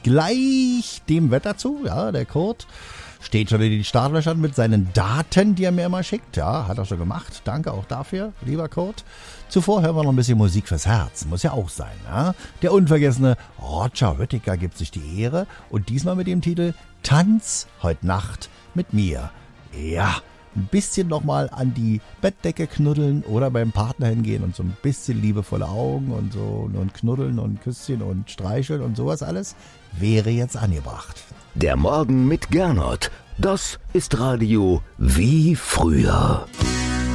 uns gleich dem Wetter zu. Ja, der Kurt steht schon in den Startlöchern mit seinen Daten, die er mir immer schickt. Ja, hat er schon gemacht. Danke auch dafür, lieber Kurt. Zuvor hören wir noch ein bisschen Musik fürs Herz. Muss ja auch sein. Ja? Der unvergessene Roger Whittaker gibt sich die Ehre. Und diesmal mit dem Titel Tanz heute Nacht mit mir. Ja, ein bisschen nochmal an die Bettdecke knuddeln oder beim Partner hingehen und so ein bisschen liebevolle Augen und so und knuddeln und Küsschen und streicheln und sowas alles wäre jetzt angebracht. Der Morgen mit Gernot, das ist Radio wie früher.